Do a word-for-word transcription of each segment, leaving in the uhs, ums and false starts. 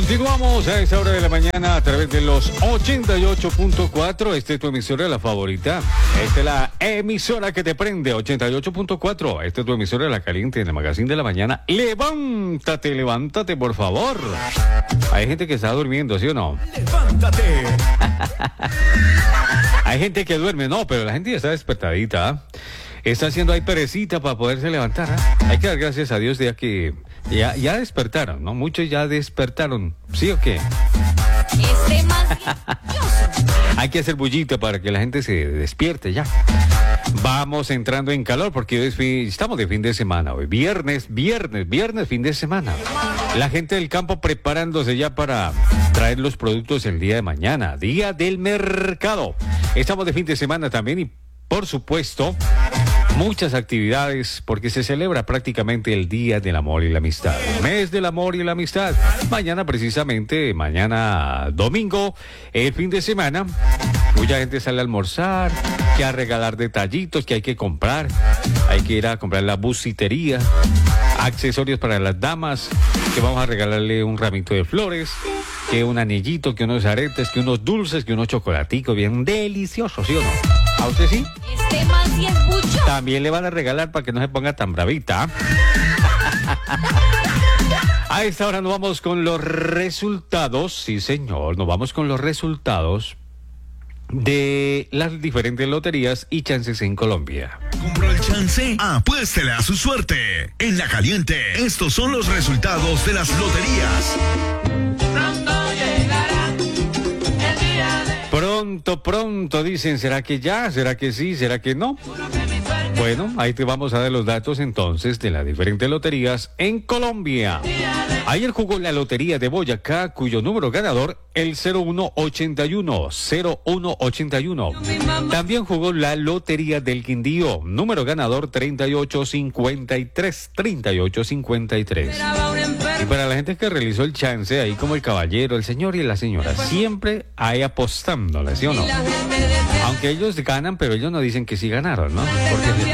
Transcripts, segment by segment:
Continuamos a esta hora de la mañana a través de los ochenta y ocho punto cuatro. Esta es tu emisora, la favorita. Esta es la emisora que te prende, ochenta y ocho punto cuatro. Esta es tu emisora, la caliente, en el magazine de la mañana. Levántate, levántate, por favor. Hay gente que está durmiendo, ¿sí o no? Levántate. Hay gente que duerme, no, pero la gente ya está despertadita. ¿eh? Está haciendo ahí perecita para poderse levantar. ¿eh? Hay que dar gracias a Dios ya que ya, ya despertaron, ¿no? Muchos ya despertaron, ¿sí o qué? Este más Hay que hacer bullita para que la gente se despierte ya. Vamos entrando en calor porque hoy es fin, estamos de fin de semana hoy. Viernes, viernes, viernes, fin de semana. La gente del campo preparándose ya para traer los productos el día de mañana. Día del mercado. Estamos de fin de semana también y, por supuesto, muchas actividades porque se celebra prácticamente el Día del Amor y la Amistad. Mes del Amor y la Amistad. Mañana precisamente, mañana domingo, el fin de semana, mucha gente sale a almorzar, que a regalar detallitos que hay que comprar. Hay que ir a comprar la busitería, accesorios para las damas, que vamos a regalarle un ramito de flores, que un anillito, que unos aretes, que unos dulces, que unos chocolaticos bien deliciosos, ¿sí o no? ¿A usted sí? Este más sí es mucho. También le van a regalar para que no se ponga tan bravita. A esta hora nos vamos con los resultados, sí señor, nos vamos con los resultados de las diferentes loterías y chances en Colombia. ¿Compró el chance? Apuéstele a su suerte. En La Caliente, estos son los resultados de las loterías. Pronto, pronto, dicen, ¿será que ya? ¿Será que sí? ¿Será que no? Bueno, ahí te vamos a dar los datos entonces de las diferentes loterías en Colombia. Ayer jugó la lotería de Boyacá, cuyo número ganador, el cero uno ochenta y uno, cero uno ochenta y uno. También jugó la lotería del Quindío, número ganador treinta y ocho cincuenta y tres, treinta y ocho cincuenta y tres. Y para la gente que realizó el chance, ahí como el caballero, el señor y la señora, siempre ahí apostándole, ¿sí o no? Aunque ellos ganan, pero ellos no dicen que sí ganaron, ¿no? Porque...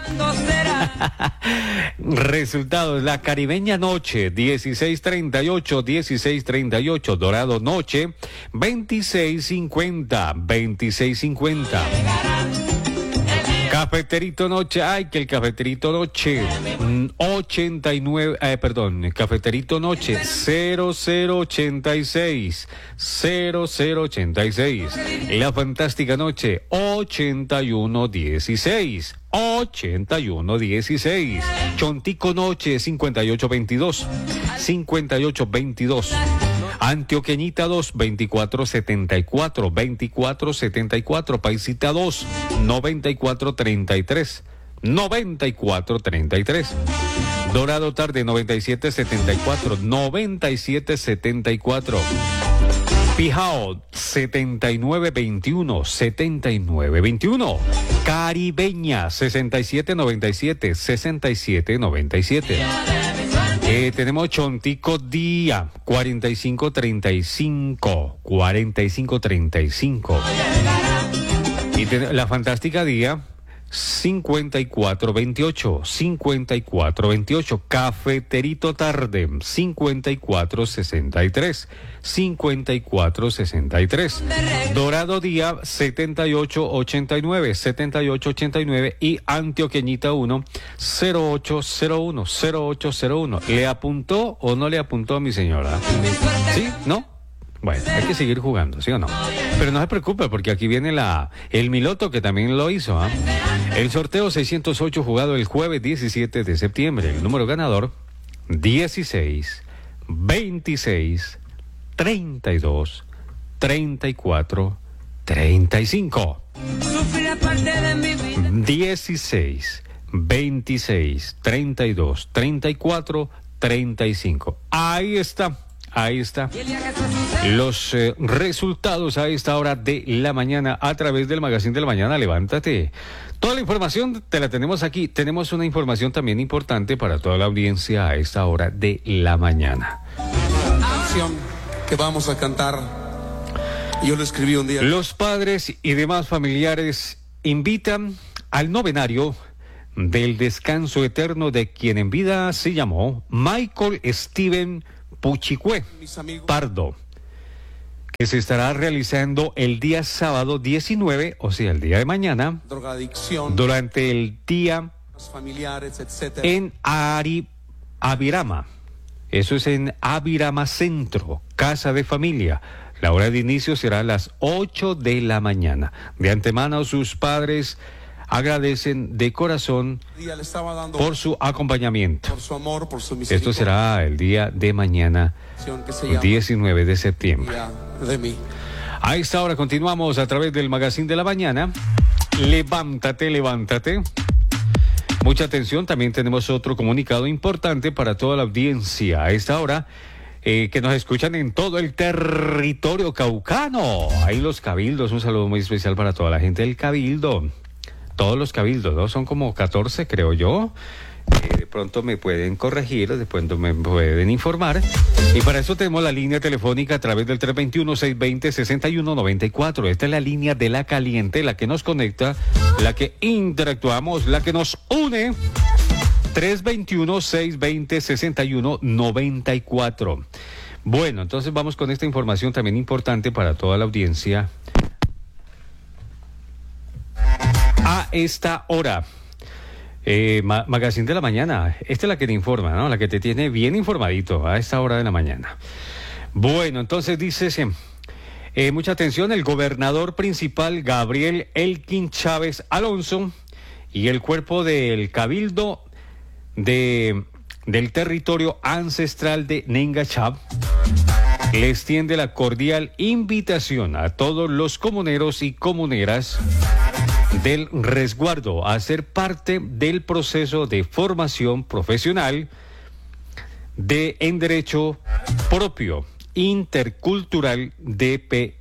Resultados: la Caribeña Noche dieciséis treinta y ocho, dieciséis treinta y ocho, Dorado Noche veintiséis cincuenta, veintiséis cincuenta. Cafeterito Noche, ay, que el Cafeterito Noche ochenta y nueve, eh, perdón, Cafeterito Noche cero cero ochenta y seis, cero cero ochenta y seis. La Fantástica Noche ochenta y uno dieciséis, ochenta y uno dieciséis. Chontico Noche cincuenta y ocho veintidós, cincuenta y ocho veintidós. Antioqueñita dos, veinticuatro setenta y cuatro, veinticuatro setenta y cuatro. Paisita dos, noventa y cuatro treinta y tres, noventa y cuatro treinta y tres. Dorado Tarde noventa y siete setenta y cuatro, noventa y siete setenta y cuatro. Pijao setenta y nueve veintiuno, setenta y nueve veintiuno. Caribeña sesenta y siete noventa y siete, sesenta y siete noventa y siete. Eh, tenemos Chontico Día, cuarenta y cinco treinta y cinco, cuarenta y cinco treinta y cinco. Y ten, la Fantástica Día, cincuenta y cuatro veintiocho, cincuenta y cuatro veintiocho. Cafeterito Tarde, cincuenta y cuatro sesenta y tres, cincuenta y cuatro sesenta y tres. Dorado Día, setenta y ocho ochenta y nueve, setenta y ocho ochenta y nueve. Y Antioqueñita uno, cero ocho cero uno, cero ocho cero uno. ¿Le apuntó o no le apuntó a mi señora? ¿Sí? ¿No? Bueno, hay que seguir jugando, ¿sí o no? Pero no se preocupe porque aquí viene la el Miloto que también lo hizo, ¿ah? ¿eh? El sorteo seiscientos ocho jugado el jueves diecisiete de septiembre. El número ganador dieciséis, veintiséis, treinta y dos, treinta y cuatro, treinta y cinco. dieciséis, veintiséis, treinta y dos, treinta y cuatro, treinta y cinco. Ahí está. Ahí está. Los eh, resultados a esta hora de la mañana a través del Magazine de la Mañana. Levántate. Toda la información te la tenemos aquí. Tenemos una información también importante para toda la audiencia a esta hora de la mañana. Canción que vamos a cantar. Yo lo escribí un día. Los padres y demás familiares invitan al novenario del descanso eterno de quien en vida se llamó Michael Steven Puchicue, mis amigos, Pardo, que se estará realizando el día sábado diecinueve, o sea, el día de mañana, drogadicción, durante el día familiares, etcétera. en Ari, Avirama. Eso es en Avirama Centro, Casa de Familia. La hora de inicio será a las ocho de la mañana. De antemano, sus padres agradecen de corazón Día le estaba dando por su acompañamiento. por su amor, por su Esto misericordia, será el día de mañana, que se llama diecinueve de septiembre. Día de mí. A esta hora continuamos a través del Magazine de la Mañana. Levántate, levántate. Mucha atención, también tenemos otro comunicado importante para toda la audiencia. A esta hora, eh, que nos escuchan en todo el territorio caucano. Ahí los cabildos, un saludo muy especial para toda la gente del cabildo. Todos los cabildos, ¿no? Son como catorce, creo yo. Eh, de pronto me pueden corregir, de pronto me pueden informar. Y para eso tenemos la línea telefónica a través del tres dos uno, seis dos cero, seis uno nueve cuatro. Esta es la línea de la caliente, la que nos conecta, la que interactuamos, la que nos une. tres dos uno, seis dos cero, seis uno nueve cuatro. Bueno, entonces vamos con esta información también importante para toda la audiencia. A esta hora. Eh, ma- Magazine de la Mañana, esta es la que te informa, ¿no? La que te tiene bien informadito a esta hora de la mañana. Bueno, entonces dices, eh, mucha atención, el gobernador principal Gabriel Elkin Chávez Alonso y el cuerpo del cabildo de, del territorio ancestral de Nengachab le extiende la cordial invitación a todos los comuneros y comuneras del resguardo a ser parte del proceso de formación profesional de en derecho propio intercultural D P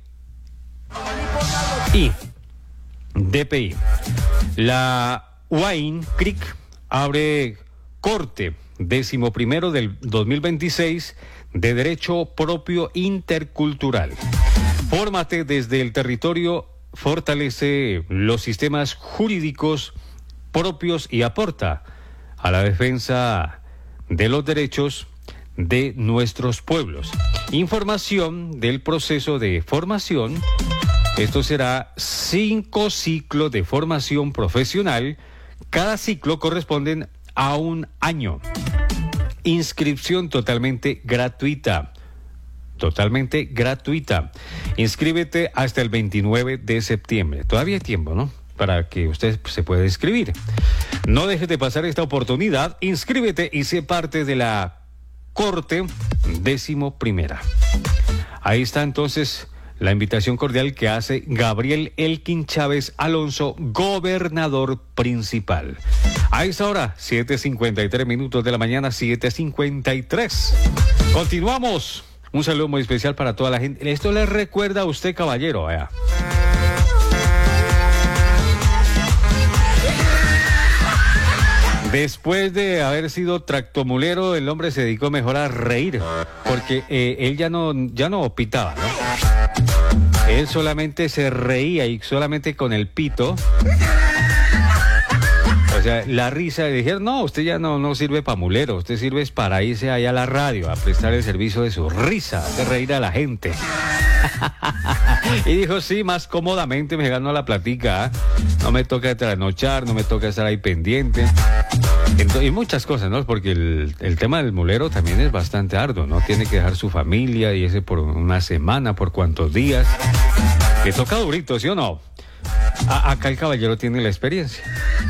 I. D P I. La Wine Creek abre corte décimo primero del dos mil veintiséis de derecho propio intercultural. Fórmate desde el territorio, fortalece los sistemas jurídicos propios y aporta a la defensa de los derechos de nuestros pueblos. Información del proceso de formación. Esto será cinco ciclos de formación profesional. Cada ciclo corresponde a un año. Inscripción totalmente gratuita. Totalmente gratuita. Inscríbete hasta el veintinueve de septiembre. Todavía hay tiempo, ¿no? Para que usted se pueda inscribir. No dejes de pasar esta oportunidad. Inscríbete y sé parte de la corte décimo primera. Ahí está entonces la invitación cordial que hace Gabriel Elkin Chávez Alonso, gobernador principal. A esta hora, siete cincuenta y tres minutos de la mañana, siete cincuenta y tres. Continuamos. Un saludo muy especial para toda la gente. Esto le recuerda a usted, caballero. Vea. Después de haber sido tractomulero, el hombre se dedicó mejor a reír, porque eh, él ya no, ya no pitaba, ¿no? Él solamente se reía y solamente con el pito. O sea, la risa, le dijeron, no, usted ya no, no sirve para mulero, usted sirve para irse allá a la radio a prestar el servicio de su risa, de reír a la gente. Y dijo, sí, más cómodamente me ganó la platica, ¿eh? No me toca trasnochar, no me toca estar ahí pendiente. Entonces, y muchas cosas, ¿no? Porque el, el tema del mulero también es bastante arduo, ¿no? Tiene que dejar su familia y ese por una semana, por cuántos días. Le toca durito, ¿sí o no? A, acá el caballero tiene la experiencia.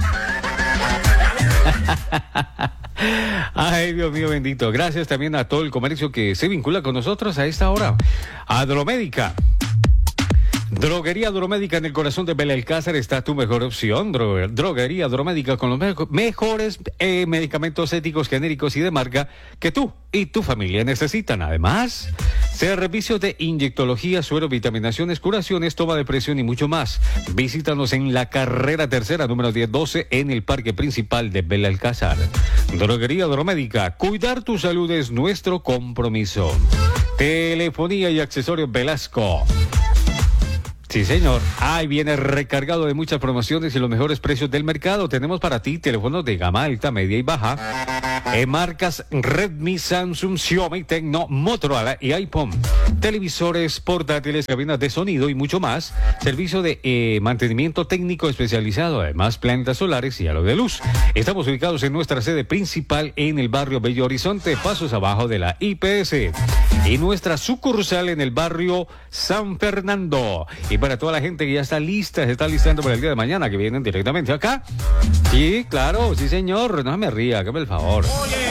Ay, Dios mío bendito. Gracias también a todo el comercio que se vincula con nosotros a esta hora. Adromédica. Droguería Adromédica en el corazón de Belalcázar está tu mejor opción. Dro- Droguería Adromédica con los me- mejores eh, medicamentos éticos, genéricos y de marca que tú y tu familia necesitan. Además, servicios de inyectología, suero, vitaminaciones, curaciones, toma de presión y mucho más. Visítanos en la carrera tercera, número diez doce, en el parque principal de Belalcázar. Droguería Adromédica. Cuidar tu salud es nuestro compromiso. Telefonía y accesorios Velasco. Sí, señor. Ahí viene recargado de muchas promociones y los mejores precios del mercado. Tenemos para ti teléfonos de gama alta, media y baja. En marcas Redmi, Samsung, Xiaomi, Tecno, Motorola y iPhone. Televisores, portátiles, cabinas de sonido y mucho más. Servicio de eh, mantenimiento técnico especializado. Además, plantas solares y halo de luz. Estamos ubicados en nuestra sede principal en el barrio Bello Horizonte, pasos abajo de la I P S. Y nuestra sucursal en el barrio San Fernando. Y para toda la gente que ya está lista, se está listando para el día de mañana, que vienen directamente acá. Sí, claro, sí, señor. No me ría, hágame el favor.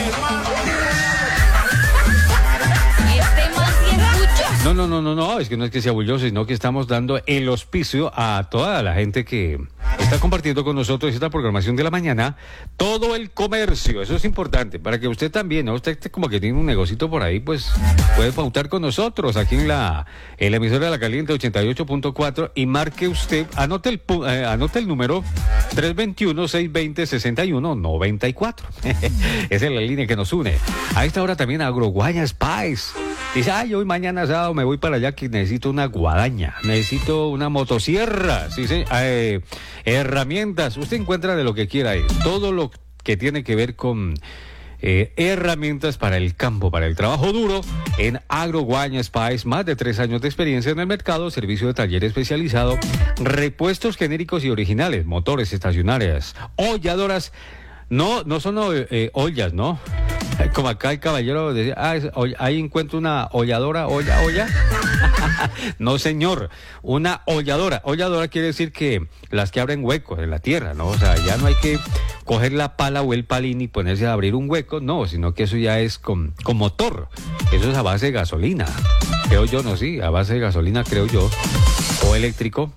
Este man sí es buchoso. No, no, no, no, no, es que no es que sea bulloso, sino que estamos dando el auspicio a toda la gente que está compartiendo con nosotros esta programación de la mañana, todo el comercio, eso es importante, para que usted también, ¿no? Usted como que tiene un negocito por ahí, pues puede pautar con nosotros aquí en la, en la emisora de La Caliente ochenta y ocho punto cuatro y marque usted, anote el, eh, anote el número tres dos uno, seis dos cero, seis uno nueve cuatro. Esa es la línea que nos une. A esta hora también Agroguaya Spice. Dice, ay, hoy mañana sábado me voy para allá que necesito una guadaña, necesito una motosierra, sí, sí, eh, herramientas. Usted encuentra de lo que quiera ahí, todo lo que tiene que ver con eh, herramientas para el campo, para el trabajo duro, en Agroguaya Spice, más de tres años de experiencia en el mercado, servicio de taller especializado, repuestos genéricos y originales, motores estacionarias, holladoras. No, no son eh, ollas, ¿no? Como acá el caballero decía, ah, es, o, ahí encuentro una holladora, olla, olla. No, señor, una holladora. Holladora quiere decir que las que abren huecos en la tierra, ¿no? O sea, ya no hay que coger la pala o el palín y ponerse a abrir un hueco, no, sino que eso ya es con, con motor. Eso es a base de gasolina. Creo yo, no, sí, a base de gasolina, creo yo. O eléctrico.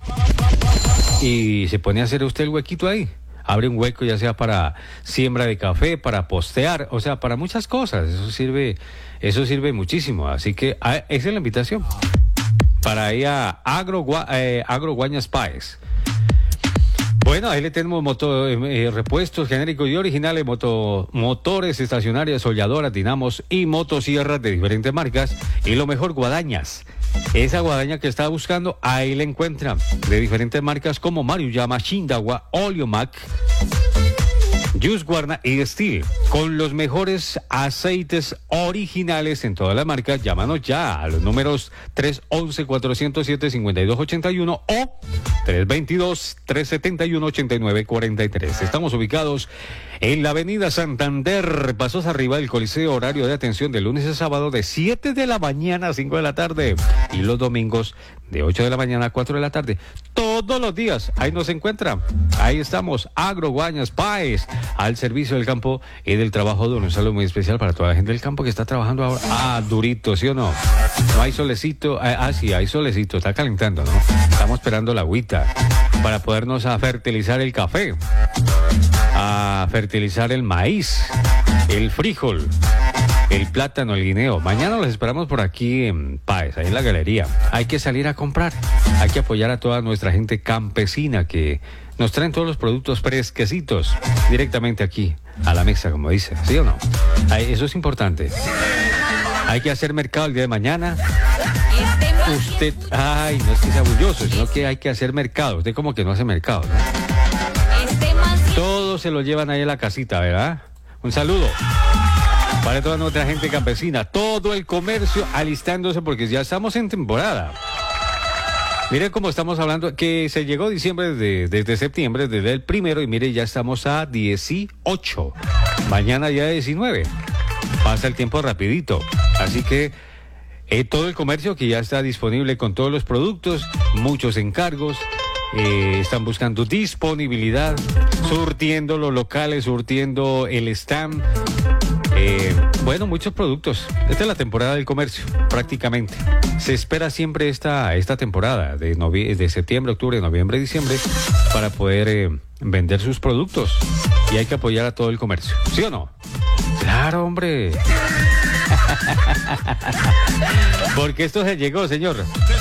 Y se pone a hacer usted el huequito ahí. Abre un hueco ya sea para siembra de café, para postear, o sea, para muchas cosas. Eso sirve, eso sirve muchísimo. Así que a, esa es la invitación para ir a Agro, eh, Agroguaya Spice. Bueno, ahí le tenemos moto, eh, repuestos genéricos y originales, moto, motores estacionarias, holladoras, dinamos y motosierras de diferentes marcas. Y lo mejor, guadañas. Esa guadaña que está buscando, ahí la encuentra. De diferentes marcas como Maruyama, Shindagua, Oleomac, Husqvarna y Steel. Con los mejores aceites originales en todas las marcas. Llámanos ya a los números tres once, cuatrocientos siete, cincuenta y dos ochenta y uno o tres veintidós, trescientos setenta y uno, ochenta y nueve cuarenta y tres. Estamos ubicados en la avenida Santander, pasos arriba del Coliseo, horario de atención de lunes a sábado de siete de la mañana a cinco de la tarde y los domingos de ocho de la mañana a cuatro de la tarde. Todos los días, ahí nos encuentra. Ahí estamos, Agroguaya Spice, al servicio del campo y del trabajo duro. Un saludo muy especial para toda la gente del campo que está trabajando ahora. Ah, durito, ¿sí o no? No hay solecito. Ah, sí, hay solecito, está calentando, ¿no? Estamos esperando la agüita para podernos a fertilizar el café, a fertilizar el maíz, el frijol, el plátano, el guineo. Mañana los esperamos por aquí en Páez, ahí en la galería. Hay que salir a comprar, hay que apoyar a toda nuestra gente campesina que nos traen todos los productos fresquecitos directamente aquí a la mesa, como dice, ¿sí o no? Ay, eso es importante. Hay que hacer mercado el día de mañana. Este man Usted, ay, no es que sea orgulloso, sino que hay que hacer mercado. Usted como que no hace mercado, ¿no? Este man sí. Todos se lo llevan ahí a la casita, ¿verdad? Un saludo para toda nuestra gente campesina, todo el comercio alistándose porque ya estamos en temporada. Miren cómo estamos hablando, que se llegó diciembre desde, desde septiembre, desde el primero, y mire, ya estamos a dieciocho. Mañana ya diecinueve. Pasa el tiempo rapidito. Así que eh, todo el comercio que ya está disponible con todos los productos, muchos encargos. Eh, están buscando disponibilidad, surtiendo los locales, surtiendo el stand. Eh, bueno, muchos productos. Esta es la temporada del comercio, prácticamente. Se espera siempre esta, esta temporada de, novie- de septiembre, octubre, noviembre, diciembre, para poder eh, vender sus productos. Y hay que apoyar a todo el comercio. ¿Sí o no? Claro, hombre. Porque esto se llegó, señor.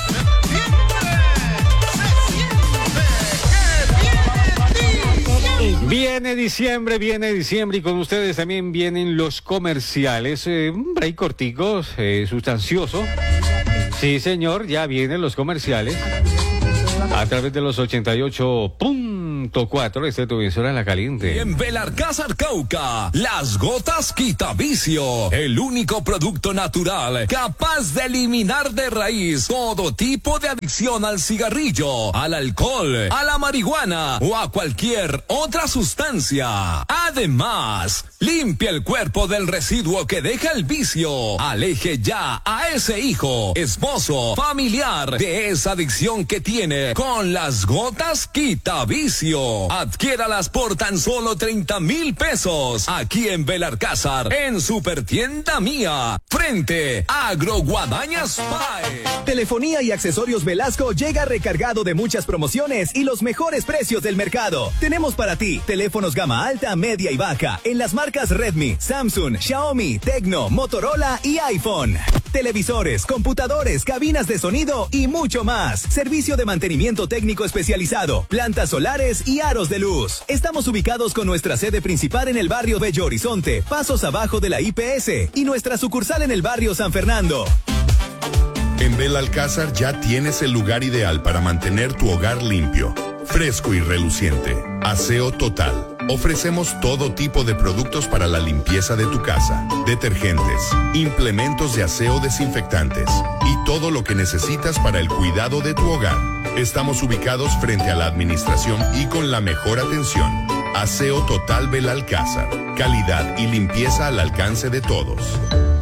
Viene diciembre, viene diciembre y con ustedes también vienen los comerciales. Eh, un break cortico, eh, sustancioso. Sí, señor, ya vienen los comerciales. A través de los ochenta y ocho punto cuatro, este es tu emisora en La Caliente. Y en Belarcázar Cauca, las gotas quita vicio, el único producto natural capaz de eliminar de raíz todo tipo de adicción al cigarrillo, al alcohol, a la marihuana o a cualquier otra sustancia. Además, limpia el cuerpo del residuo que deja el vicio. Aleje ya a ese hijo, esposo, familiar de esa adicción que tiene con las gotas quita vicio. Adquiéralas por tan solo treinta mil pesos aquí en Belarcázar, en Supertienda Mía, frente a Agroguadañas Pie. Telefonía y accesorios Velasco llega recargado de muchas promociones y los mejores precios del mercado. Tenemos para ti teléfonos gama alta, media y baja en las marcas Redmi, Samsung, Xiaomi, Tecno, Motorola y iPhone. Televisores, computadores, cabinas de sonido y mucho más. Servicio de mantenimiento técnico especializado, plantas solares y aros de luz. Estamos ubicados con nuestra sede principal en el barrio Bello Horizonte, pasos abajo de la I P S, y nuestra sucursal en el barrio San Fernando. En Belalcázar ya tienes el lugar ideal para mantener tu hogar limpio, fresco y reluciente. Aseo Total. Ofrecemos todo tipo de productos para la limpieza de tu casa, detergentes, implementos de aseo desinfectantes y todo lo que necesitas para el cuidado de tu hogar. Estamos ubicados frente a la administración y con la mejor atención. Aseo Total Belalcázar. Calidad y limpieza al alcance de todos.